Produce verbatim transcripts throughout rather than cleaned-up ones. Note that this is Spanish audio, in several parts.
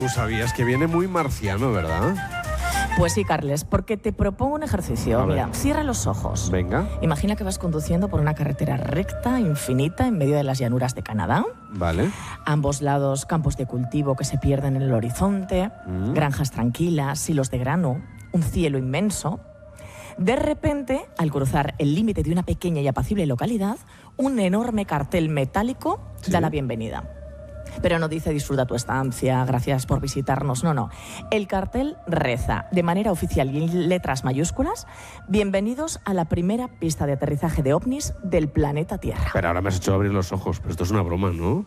Tú sabías que viene muy marciano, ¿verdad? Pues sí, Carles, porque te propongo un ejercicio. Mira, cierra los ojos. Venga. Imagina que vas conduciendo por una carretera recta, infinita, en medio de las llanuras de Canadá. Vale. A ambos lados, campos de cultivo que se pierden en el horizonte, mm. granjas tranquilas, silos de grano, un cielo inmenso. De repente, al cruzar el límite de una pequeña y apacible localidad, un enorme cartel metálico ¿Sí? da la bienvenida. Pero no dice disfruta tu estancia, gracias por visitarnos, no, no. El cartel reza de manera oficial y en letras mayúsculas: bienvenidos a la primera pista de aterrizaje de ovnis del planeta Tierra. Pero ahora me has hecho abrir los ojos, pero esto es una broma, ¿no?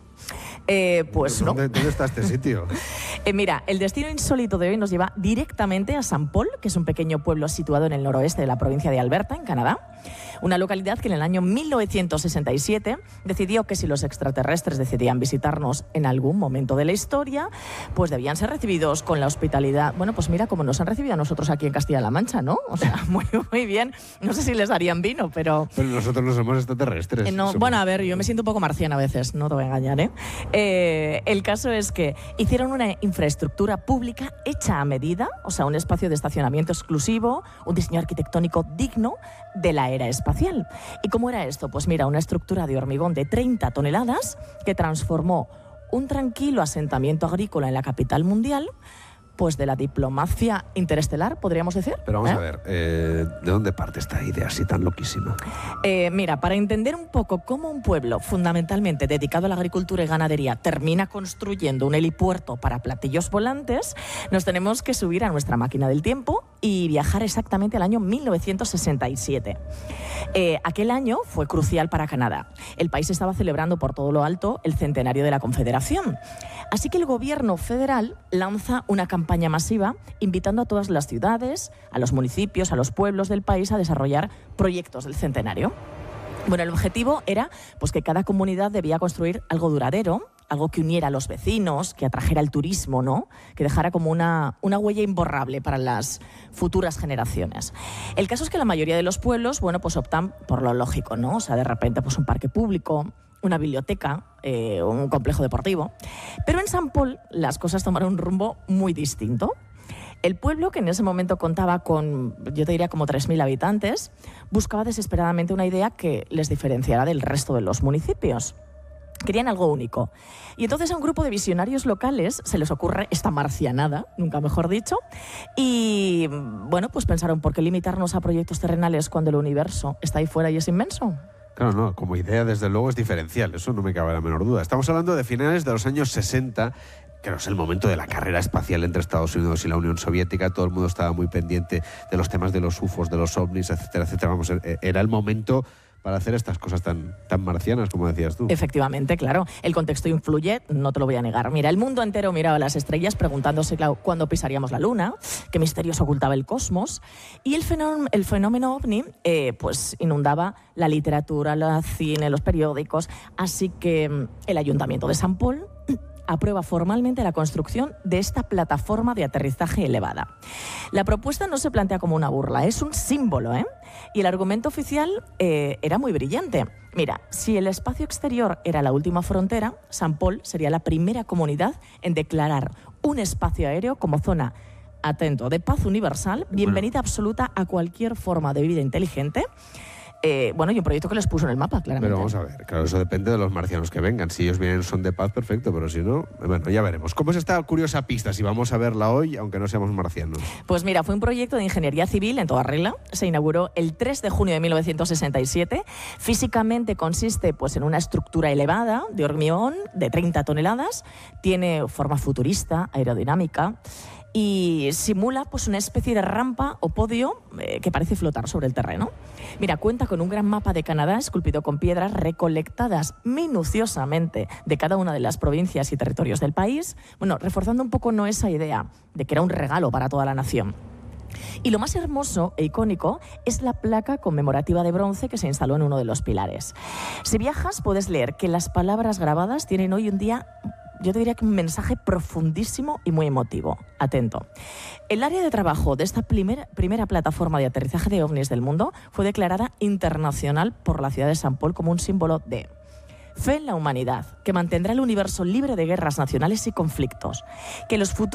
Eh, pues no. ¿Dónde, ¿Dónde está este sitio? eh, mira, el destino insólito de hoy nos lleva directamente a Saint Paul, que es un pequeño pueblo situado en el noroeste de la provincia de Alberta, en Canadá. Una localidad que en el año mil novecientos sesenta y siete decidió que si los extraterrestres decidían visitarnos en algún momento de la historia, pues debían ser recibidos con la hospitalidad. Bueno, pues mira cómo nos han recibido a nosotros aquí en Castilla-La Mancha, ¿no? O sea, muy, muy bien. No sé si les darían vino, pero... Pero nosotros no somos extraterrestres. Eh, no, somos... Bueno, a ver, yo me siento un poco marciana a veces, no te voy a engañar, ¿eh? eh el caso es que hicieron una infraestructura pública hecha a medida, o sea, un espacio de estacionamiento exclusivo, un diseño arquitectónico digno de la era espacial. ¿Y cómo era esto? Pues mira, una estructura de hormigón de treinta toneladas que transformó un tranquilo asentamiento agrícola en la capital mundial, pues de la diplomacia interestelar, podríamos decir. Pero vamos ¿Eh? a ver, eh, ¿de dónde parte esta idea así tan loquísima? Eh, mira, para entender un poco cómo un pueblo fundamentalmente dedicado a la agricultura y ganadería termina construyendo un helipuerto para platillos volantes, nos tenemos que subir a nuestra máquina del tiempo y viajar exactamente al año mil novecientos sesenta y siete. Eh, aquel año fue crucial para Canadá. El país estaba celebrando por todo lo alto el centenario de la Confederación. Así que el gobierno federal lanza una campaña masiva invitando a todas las ciudades, a los municipios, a los pueblos del país a desarrollar proyectos del centenario. Bueno, el objetivo era pues, que cada comunidad debía construir algo duradero, algo que uniera a los vecinos, que atrajera el turismo, ¿no? Que dejara como una, una huella imborrable para las futuras generaciones. El caso es que la mayoría de los pueblos, bueno, pues optan por lo lógico, ¿no? O sea, de repente, pues un parque público, una biblioteca, eh, un complejo deportivo. Pero en Saint Paul las cosas tomaron un rumbo muy distinto. El pueblo, que en ese momento contaba con, yo te diría, como tres mil habitantes, buscaba desesperadamente una idea que les diferenciara del resto de los municipios. Querían algo único. Y entonces a un grupo de visionarios locales se les ocurre esta marcianada, nunca mejor dicho, y bueno, pues pensaron, ¿por qué limitarnos a proyectos terrenales cuando el universo está ahí fuera y es inmenso? Claro, no, como idea desde luego es diferencial, eso no me cabe la menor duda. Estamos hablando de finales de los años sesenta, que es el momento de la carrera espacial entre Estados Unidos y la Unión Soviética. Todo el mundo estaba muy pendiente de los temas de los U F Os, de los ovnis, etcétera, etcétera. Vamos, era el momento para hacer estas cosas tan, tan marcianas, como decías tú. Efectivamente, claro. El contexto influye, no te lo voy a negar. Mira, el mundo entero miraba las estrellas preguntándose, claro, cuándo pisaríamos la Luna, qué misterios ocultaba el cosmos. Y el fenómeno, el fenómeno ovni, eh, pues inundaba la literatura, el cine, los periódicos. Así que el Ayuntamiento de Saint Paul aprueba formalmente la construcción de esta plataforma de aterrizaje elevada. La propuesta no se plantea como una burla, es un símbolo, ¿eh? Y el argumento oficial eh, era muy brillante. Mira, si el espacio exterior era la última frontera, Saint Paul sería la primera comunidad en declarar un espacio aéreo como zona, atento, de paz universal, bienvenida absoluta a cualquier forma de vida inteligente. Eh, bueno, y un proyecto que les puso en el mapa, claramente. Pero vamos a ver, claro, eso depende de los marcianos que vengan. Si ellos vienen son de paz, perfecto, pero si no, bueno, ya veremos. ¿Cómo es esta curiosa pista? Si vamos a verla hoy, aunque no seamos marcianos. Pues mira, fue un proyecto de ingeniería civil en toda regla. Se inauguró el tres de junio de mil novecientos sesenta y siete. Físicamente consiste pues, en una estructura elevada de hormigón de treinta toneladas. Tiene forma futurista, aerodinámica, y simula pues, una especie de rampa o podio eh, que parece flotar sobre el terreno. Mira, cuenta con un gran mapa de Canadá esculpido con piedras recolectadas minuciosamente de cada una de las provincias y territorios del país, bueno, reforzando un poco no esa idea de que era un regalo para toda la nación. Y lo más hermoso e icónico es la placa conmemorativa de bronce que se instaló en uno de los pilares. Si viajas, puedes leer que las palabras grabadas tienen hoy en día, yo te diría que un mensaje profundísimo y muy emotivo. Atento. El área de trabajo de esta primer, primera plataforma de aterrizaje de ovnis del mundo fue declarada internacional por la ciudad de Saint Paul como un símbolo de Fe en la humanidad, que mantendrá el universo libre de guerras nacionales y conflictos. Que los futuros